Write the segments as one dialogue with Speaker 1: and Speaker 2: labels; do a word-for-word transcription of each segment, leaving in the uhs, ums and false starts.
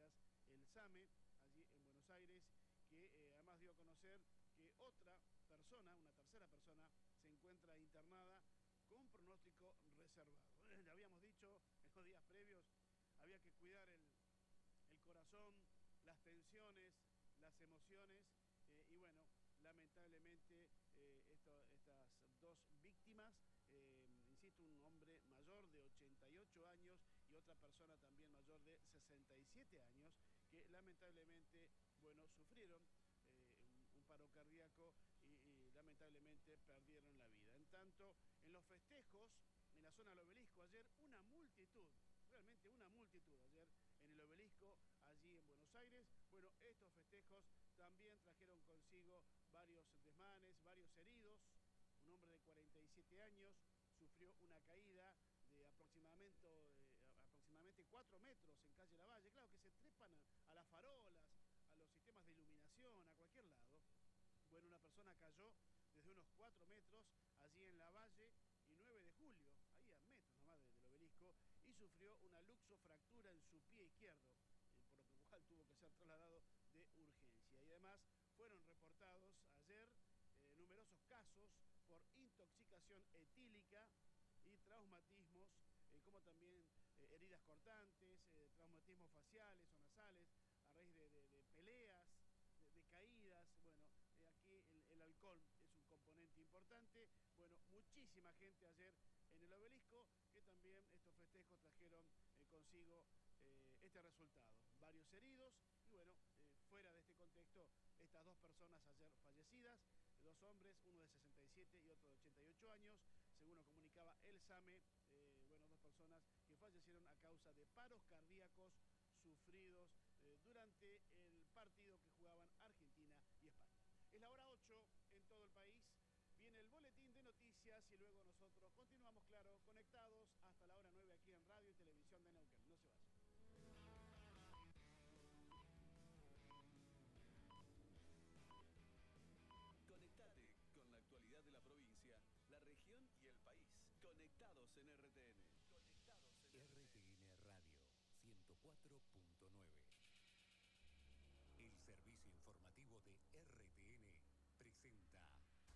Speaker 1: Clínicas El SAME, allí en Buenos Aires, que eh, además dio a conocer que otra persona, una tercera persona, se encuentra internada con pronóstico reservado. Le habíamos dicho en los días previos, había que cuidar el, el corazón, las tensiones, las emociones, eh, y bueno, lamentablemente eh, esto, estas dos víctimas, eh, insisto, un hombre mayor de ochenta y ocho años y otra persona también mayor de sesenta y siete años, que lamentablemente, bueno, sufrieron eh, un, un paro cardíaco y, y lamentablemente perdieron la vida. En tanto, en los festejos, en la zona del Obelisco, ayer una multitud, realmente una multitud ayer en el Obelisco, allí en Buenos Aires. Bueno, estos festejos también trajeron consigo varios desmanes, varios heridos. Un hombre de cuarenta y siete años sufrió una caída de aproximadamente, eh, aproximadamente cuatro metros en calle Lavalle. Claro que se trepan a, a las farolas, a los sistemas de iluminación, a cualquier lado. Bueno, una persona cayó desde unos cuatro metros allí en Lavalle y nueve de julio, ahí a metros nomás del Obelisco, y sufrió una luxofractura en su pie izquierdo, eh, por lo cual tuvo que ser trasladado de urgencia. Y además fueron reportados ayer eh, numerosos casos por intoxicación etílica y traumatismos, eh, como también eh, heridas cortantes, eh, traumatismos faciales o nasales a raíz de, de, de peleas, de, de caídas. Bueno, eh, aquí el, el alcohol es un componente importante. Bueno, muchísima gente ayer en el Obelisco, que también estos festejos trajeron eh, consigo eh, este resultado. Varios heridos y bueno, eh, fuera de este contexto, estas dos personas ayer fallecidas, dos hombres, uno de sesenta y siete y otro de ochenta y ocho años, según nos comunicaba el SAME, eh, bueno, dos personas que fallecieron a causa de paros cardíacos sufridos eh, durante el partido que jugaban Argentina y España. Es la hora ocho en todo el país. Viene el boletín de noticias y luego nosotros continuamos, claro, conectados hasta la hora nueve aquí en Radio y Televisión de Neuquén. No se vayan.
Speaker 2: Conectate con la actualidad de la provincia, la región y el país. Conectados en R T N. Conectados en
Speaker 3: R T N Radio ciento cuatro punto nueve. El servicio informativo de R T N presenta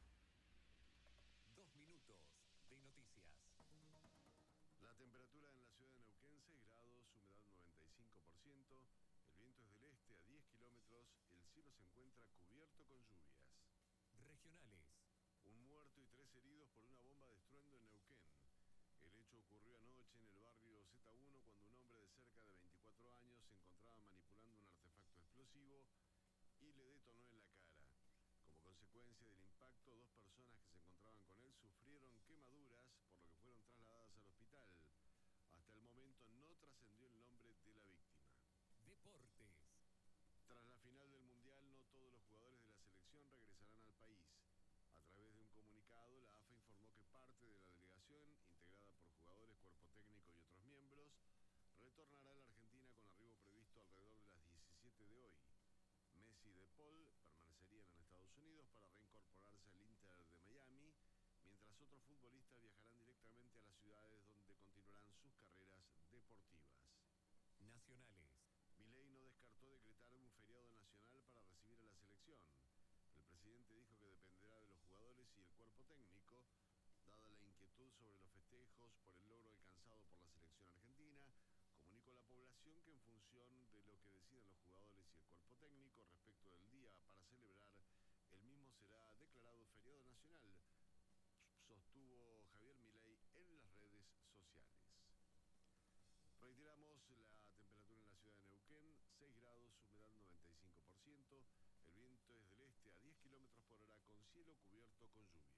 Speaker 3: Dos minutos de noticias.
Speaker 4: La temperatura en la ciudad de Neuquén, seis grados, humedad noventa y cinco por ciento, el viento es del este a diez kilómetros, el cielo se encuentra cubierto con lluvias.
Speaker 3: Regionales.
Speaker 4: Un muerto y tres heridos por una bomba de estruendo en Neuquén. El hecho ocurrió anoche en el barrio Z uno cuando un hombre de cerca de veinticuatro años se encontraba manipulando un artefacto explosivo y le detonó en la cara. Como consecuencia del impacto, dos personas que se encontraban con él sufrieron quemaduras, por lo que fueron trasladadas al hospital. Hasta el momento no trascendió el nombre de la víctima.
Speaker 3: Deportes.
Speaker 4: Tras la final del Mundial, no todos los jugadores de la selección regresarán al país. A través de un comunicado, la A F A informó que parte de la delegación, integrada por jugadores, cuerpo técnico y otros miembros, retornará a la Argentina con arribo previsto alrededor de las diecisiete de hoy. Messi y De Paul permanecerían en Estados Unidos para reincorporarse al Inter de Miami, mientras otros futbolistas viajarán directamente a las ciudades donde continuarán sus carreras deportivas.
Speaker 3: Nacionales.
Speaker 4: Milei no descartó decretar un feriado nacional para recibir a la selección. El presidente dijo que dependerá de los jugadores y el cuerpo técnico, dada la inquietud sobre los festejos por el logro alcanzado por la selección argentina. Comunicó a la población que en función de lo que decidan los jugadores y el cuerpo técnico respecto del día para celebrar, el mismo será declarado feriado nacional, sostuvo Javier Milei en las redes sociales. Reiteramos la temperatura en la ciudad de Neuquén, seis grados, humedad noventa y cinco por ciento, el viento es del este a diez kilómetros por hora con cielo cubierto con lluvia.